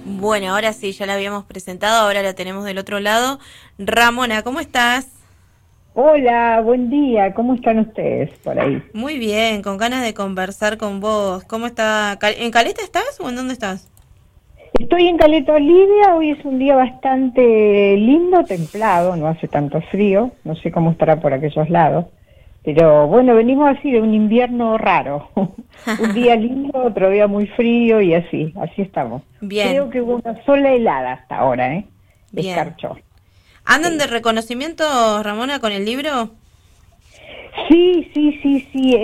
Bueno, ahora sí, ya la habíamos presentado, ahora la tenemos del otro lado. Ramona, ¿cómo estás? Hola, buen día. ¿Cómo están ustedes por ahí? Muy bien, con ganas de conversar con vos. ¿Cómo está? ¿En Caleta estás o en dónde estás? Estoy en Caleta Olivia. Hoy es un día bastante lindo, templado, no hace tanto frío. No sé cómo estará por aquellos lados. Pero bueno, venimos así de un invierno raro. Un día lindo, otro día muy frío y así estamos. Creo Bien, que hubo una sola helada hasta ahora, ¿eh? bien. Escarchó. ¿Andan de Sí. reconocimiento, Ramona, con el libro? Sí.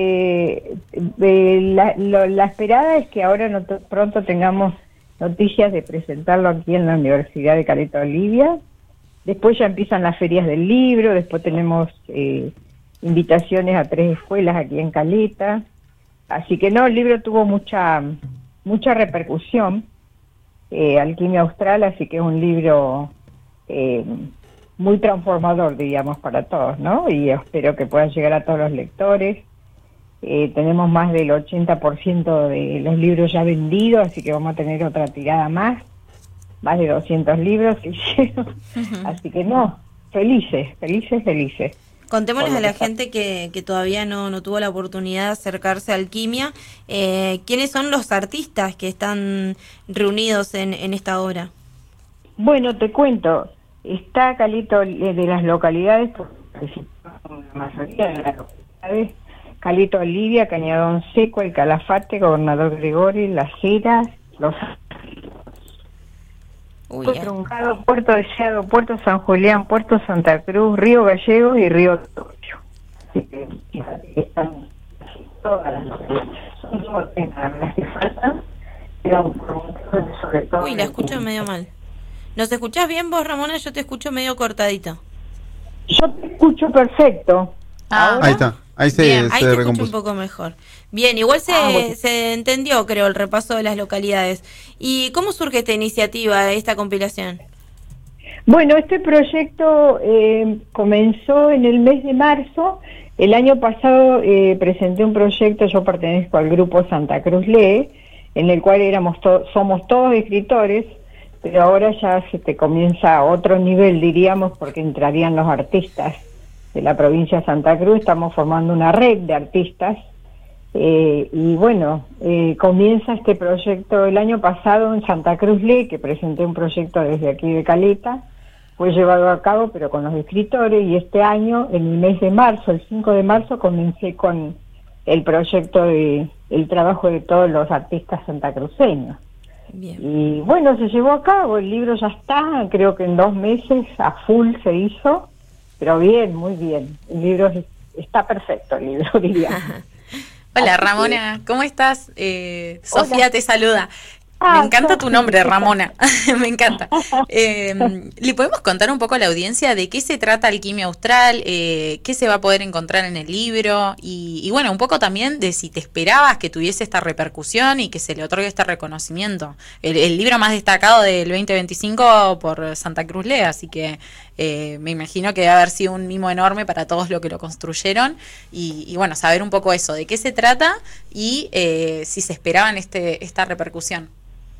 La esperada es que ahora pronto tengamos noticias de presentarlo aquí en la Universidad de Caleta Olivia. Después ya empiezan las ferias del libro, después tenemos invitaciones a 3 escuelas aquí en Caleta. Así que no, el libro tuvo mucha repercusión, Alquimia Austral, así que es un libro eh, muy transformador, diríamos, para todos, ¿no? Y espero que pueda llegar a todos los lectores. Tenemos más del 80% de los libros ya vendidos, así que vamos a tener otra tirada más de 200 libros que hicieron. Así que no, felices por Contémosles a lo que la está. gente que todavía no tuvo la oportunidad de acercarse a Alquimia. ¿Quiénes son los artistas que están reunidos en esta obra? Bueno, te cuento, está Caleta de las localidades, porque participamos la mayoría de las localidades: Caleta Olivia, Cañadón Seco, El Calafate, Gobernador Gregori, Las Heras, Los Uy, Puerto Truncado, Puerto Deseado, Puerto San Julián, Puerto Santa Cruz, Río Gallegos y Río Torio. Así que fíjate que están todas las localidades. Son solo las que faltan, pero sobre todo uy, en la el escucho medio público. mal. ¿Nos escuchás bien vos, Ramona? Yo te escucho medio cortadito. Yo te escucho perfecto. Ah, Ahí ¿Ahora? está, ahí bien, ahí se te escucho un recompuso. poco mejor. Bien, igual Bueno. se entendió, creo, el repaso de las localidades. ¿Y cómo surge esta iniciativa, esta compilación? Bueno, este proyecto comenzó en el mes de marzo. El año pasado presenté un proyecto, yo pertenezco al grupo Santa Cruz Lee, en el cual somos todos escritores, pero ahora ya se te comienza a otro nivel, diríamos, porque entrarían los artistas de la provincia de Santa Cruz. Estamos formando una red de artistas. Y bueno, comienza este proyecto el año pasado en Santa Cruz Lee, que presenté un proyecto desde aquí de Caleta. Fue llevado a cabo, pero con los escritores, y este año, en el mes de marzo, el 5 de marzo, comencé con el proyecto el trabajo de todos los artistas santacruceños. Bien. Y bueno, se llevó a cabo, el libro ya está, creo que en 2 meses a full se hizo, pero bien, muy bien. El libro está perfecto, el libro, diríamos. Hola Así que, Ramona, ¿cómo estás? hola. Sofía te saluda. Me Ah, encanta tu Sofi, nombre, ¿qué tal? Ramona. Me encanta. ¿Le podemos contar un poco a la audiencia de qué se trata Alquimia Austral? ¿Qué se va a poder encontrar en el libro? Y bueno, un poco también de si te esperabas que tuviese esta repercusión y que se le otorgue este reconocimiento. El libro más destacado del 2025 por Santa Cruz Lea, así que me imagino que debe haber sido un mimo enorme para todos los que lo construyeron. Y bueno, saber un poco eso, de qué se trata y si se esperaban esta repercusión.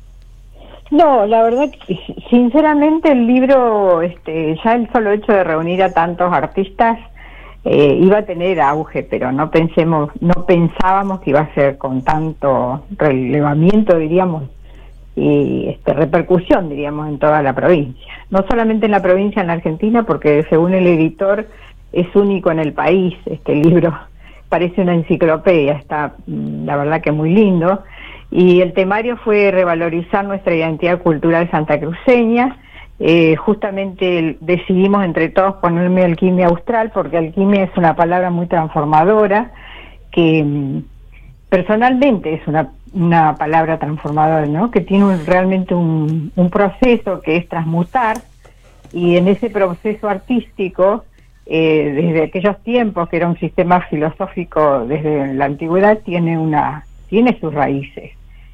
No, la verdad que sinceramente el libro, ya el solo hecho de reunir a tantos artistas iba a tener auge, pero no pensábamos que iba a ser con tanto relevamiento, diríamos, y repercusión, diríamos, en toda la provincia. No solamente en la provincia, en la Argentina, porque según el editor es único en el país. Este libro parece una enciclopedia, está la verdad que muy lindo. Y el temario fue revalorizar nuestra identidad cultural santacruceña. Justamente decidimos entre todos ponerme Alquimia Austral, porque alquimia es una palabra muy transformadora, que personalmente es una palabra transformadora, ¿no? Que tiene realmente un proceso que es transmutar, y en ese proceso artístico, desde aquellos tiempos, que era un sistema filosófico desde la antigüedad, tiene sus raíces.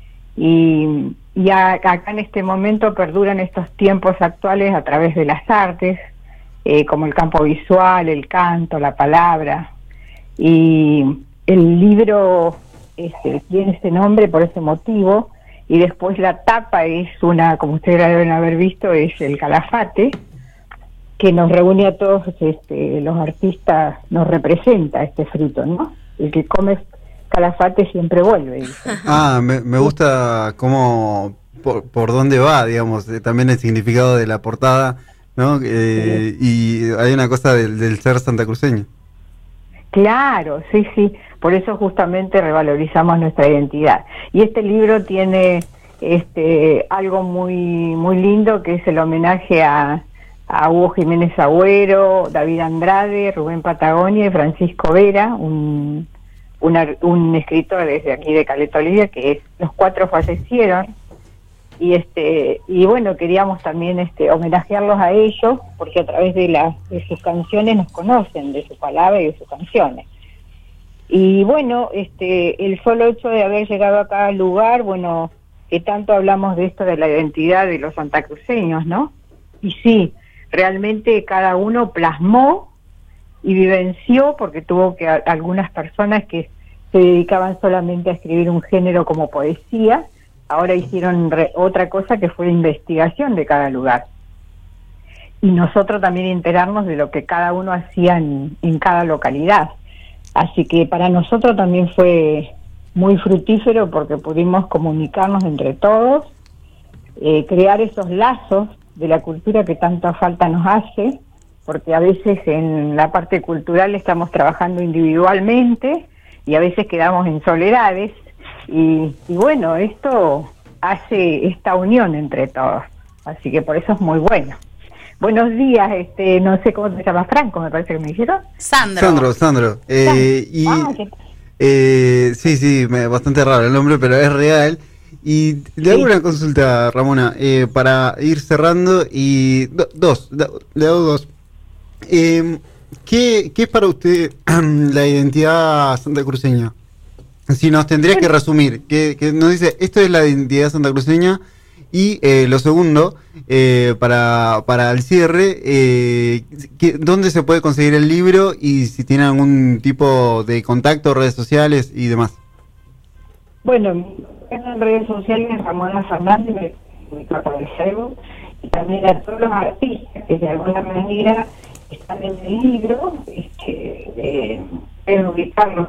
Acá en este momento perduran estos tiempos actuales a través de las artes, como el campo visual, el canto, la palabra. Y el libro tiene ese nombre por ese motivo, y después la tapa es una, como ustedes la deben haber visto, es el calafate, que nos reúne a todos los artistas, nos representa este fruto, ¿no? El que come calafate siempre vuelve. Dice. Me gusta cómo, por dónde va, digamos, también el significado de la portada, ¿no? Sí. Y hay una cosa del ser santacruceño. Claro, sí, por eso justamente revalorizamos nuestra identidad. Y este libro tiene algo muy muy lindo, que es el homenaje a Hugo Jiménez Agüero, David Andrade, Rubén Patagonia y Francisco Vera, un escritor desde aquí de Caleta Olivia, que los 4 fallecieron, y bueno, queríamos también homenajearlos a ellos, porque a través de sus canciones nos conocen, de su palabra y de sus canciones. Y bueno, el solo hecho de haber llegado a cada lugar, bueno, que tanto hablamos de esto de la identidad de los santacruceños, ¿no? Y sí, realmente cada uno plasmó y vivenció, porque tuvo que algunas personas que se dedicaban solamente a escribir un género como poesía, ahora hicieron otra cosa, que fue investigación de cada lugar. Y nosotros también enterarnos de lo que cada uno hacía en cada localidad. Así que para nosotros también fue muy fructífero, porque pudimos comunicarnos entre todos, crear esos lazos de la cultura que tanta falta nos hace, porque a veces en la parte cultural estamos trabajando individualmente y a veces quedamos en soledades, y bueno, esto hace esta unión entre todos, así que por eso es muy bueno. Buenos días, no sé cómo se llama, Franco, me parece que me dijeron. Sandro. Sí, bastante raro el nombre, pero es real. Y le hago una consulta, Ramona, para ir cerrando, y le hago dos. ¿Qué es para usted la identidad santacruceña? Si nos tendrías que resumir, que nos dice, esto es la identidad santacruceña, y lo segundo, para el cierre, ¿dónde se puede conseguir el libro y si tiene algún tipo de contacto, redes sociales y demás? Bueno, en redes sociales Ramona Fernández, mi capa de Facebook, y también a todos los artistas que de alguna manera están en el libro, pueden ubicarlos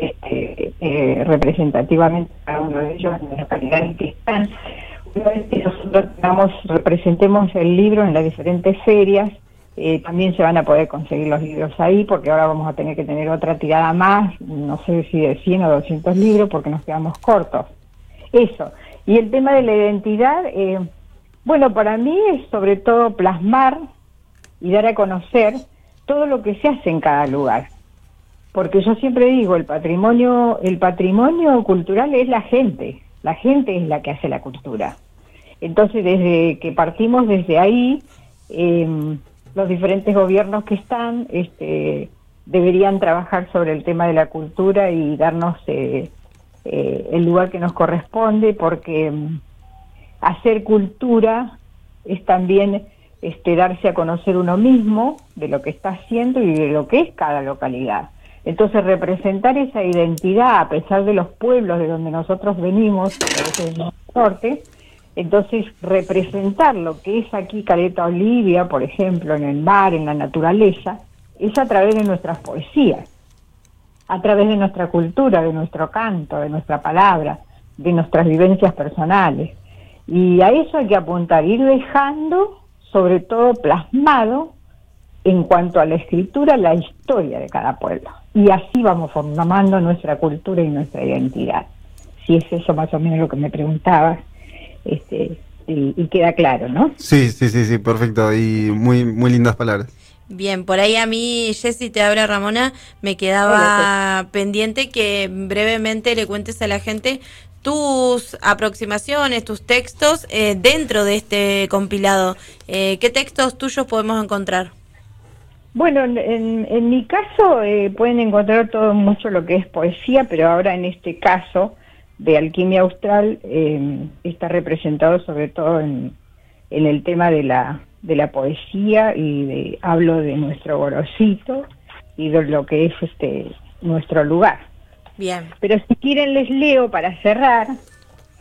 representativamente cada uno de ellos en la localidad en que están. Una vez que nosotros representemos el libro en las diferentes ferias, también se van a poder conseguir los libros ahí, porque ahora vamos a tener que tener otra tirada más, no sé si de 100 o 200 libros, porque nos quedamos cortos. Eso. Y el tema de la identidad, bueno, para mí es sobre todo plasmar y dar a conocer todo lo que se hace en cada lugar. Porque yo siempre digo, el patrimonio cultural es la gente es la que hace la cultura. Entonces, desde que partimos desde ahí, los diferentes gobiernos que están deberían trabajar sobre el tema de la cultura y darnos el lugar que nos corresponde, porque hacer cultura es también darse a conocer uno mismo de lo que está haciendo y de lo que es cada localidad. Entonces, representar esa identidad, a pesar de los pueblos de donde nosotros venimos, a veces del norte, entonces representar lo que es aquí Caleta Olivia, por ejemplo, en el mar, en la naturaleza, es a través de nuestras poesías, a través de nuestra cultura, de nuestro canto, de nuestra palabra, de nuestras vivencias personales. Y a eso hay que apuntar, ir dejando, sobre todo plasmado, en cuanto a la escritura, la historia de cada pueblo. Y así vamos formando nuestra cultura y nuestra identidad. Si es eso más o menos lo que me preguntabas, y queda claro, ¿no? Sí, perfecto, y muy lindas palabras. Bien, por ahí a mí, Jessy, te habla Ramona, me quedaba pendiente que brevemente le cuentes a la gente tus aproximaciones, tus textos dentro de este compilado. ¿Qué textos tuyos podemos encontrar? Bueno, en mi caso pueden encontrar todo mucho lo que es poesía, pero ahora en este caso de Alquimia Austral está representado sobre todo en el tema de la poesía, y hablo de nuestro Gorosito y de lo que es nuestro lugar. Bien. Pero si quieren les leo para cerrar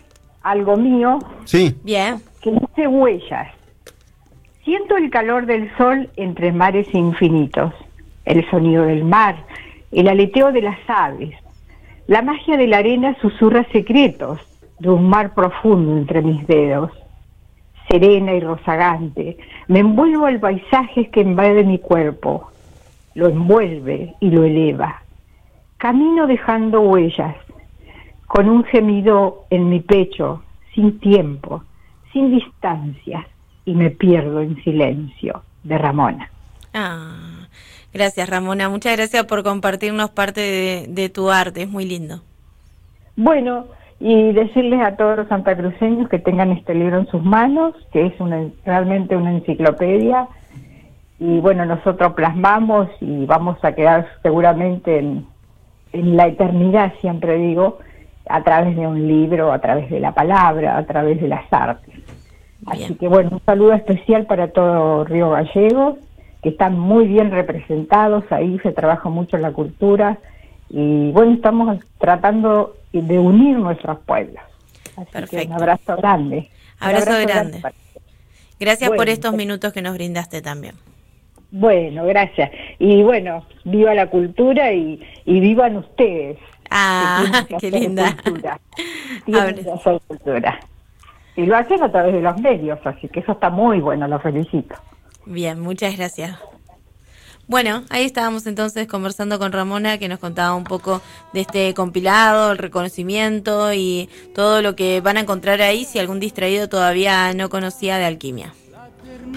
algo mío. Sí. Bien. Que dice huellas. Siento el calor del sol entre mares infinitos, el sonido del mar, el aleteo de las aves. La magia de la arena susurra secretos de un mar profundo entre mis dedos. Serena y rozagante, me envuelvo al paisaje que invade mi cuerpo. Lo envuelve y lo eleva. Camino dejando huellas, con un gemido en mi pecho, sin tiempo, sin distancias, y me pierdo en silencio. De Ramona. Gracias, Ramona. Muchas gracias por compartirnos parte de tu arte. Es muy lindo. Bueno, y decirles a todos los santacruceños que tengan este libro en sus manos, que es realmente una enciclopedia. Y bueno, nosotros plasmamos y vamos a quedar seguramente en la eternidad, siempre digo, a través de un libro, a través de la palabra, a través de las artes. Bien. Así que bueno, un saludo especial para todo Río Gallegos, que están muy bien representados, ahí se trabaja mucho la cultura, y bueno, estamos tratando de unir nuestros pueblos. Así Perfecto. Que un abrazo grande. Abrazo grande. Gracias por estos minutos que nos brindaste también. Bueno, gracias. Y bueno, viva la cultura y vivan ustedes. Qué linda. Tienen que hacer cultura. Y lo hacen a través de los medios, así que eso está muy bueno, lo felicito. Bien, muchas gracias. Bueno, ahí estábamos entonces conversando con Ramona, que nos contaba un poco de este compilado, el reconocimiento y todo lo que van a encontrar ahí si algún distraído todavía no conocía de alquimia.